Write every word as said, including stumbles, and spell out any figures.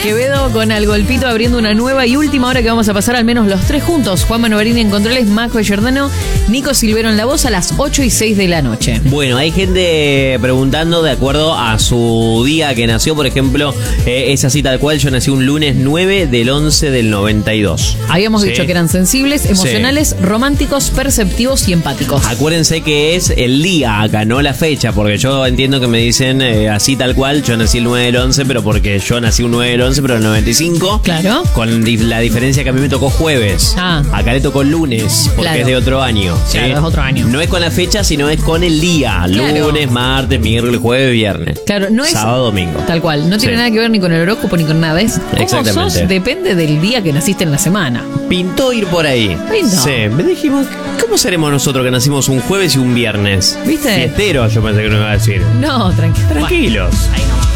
Quevedo con Al Golpito abriendo una nueva y última hora que vamos a pasar al menos los tres juntos. Juan Manovarini en controles, Majo Giordano, Nico Silvero en la voz a las ocho y seis de la noche. Bueno, hay gente preguntando de acuerdo a su día que nació, por ejemplo, eh, es así tal cual, yo nací un lunes nueve del once del noventa y dos. Habíamos ¿Sí? dicho que eran sensibles, emocionales, sí. románticos, perceptivos y empáticos. Acuérdense que es el día acá, no la fecha, porque yo entiendo que me dicen eh, así tal cual, yo nací el nueve del once, pero porque yo nací un nueve del once, pero el noventa y cinco. Claro. Con dif- la diferencia que a mí me tocó jueves. Ah. Acá le tocó lunes, porque Claro. es de otro año. ¿sí? Claro, es otro año. No es con la fecha, sino es con el día. Claro. Lunes, martes, miércoles, jueves, viernes. Claro, no es sábado, domingo. Tal cual, no tiene Sí. nada que ver ni con el horóscopo ni con nada. Es cómo Exactamente. sos, depende del día que naciste en la semana. Pintó ir por ahí. Pintó. Sí, me dijimos, ¿cómo seremos nosotros que nacimos un jueves y un viernes? ¿Viste? Fiesteros, yo pensé que no iba a decir. No, tranquilo. Tranquilos. Ahí no.